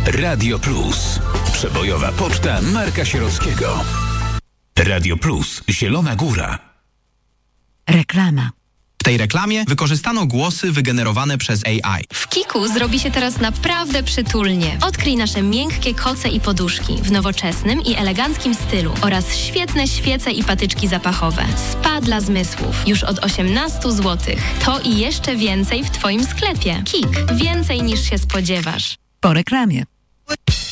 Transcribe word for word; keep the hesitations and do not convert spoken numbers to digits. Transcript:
Radio Plus. Przebojowa poczta Marka Sierockiego. Radio Plus. Zielona Góra. Reklama. W tej reklamie wykorzystano głosy wygenerowane przez A I. W Kiku zrobi się teraz naprawdę przytulnie. Odkryj nasze miękkie koce i poduszki w nowoczesnym i eleganckim stylu oraz świetne świece i patyczki zapachowe. Spa dla zmysłów. Już od osiemnaście złotych. To i jeszcze więcej w Twoim sklepie. Kik. Więcej niż się spodziewasz. Po reklamie.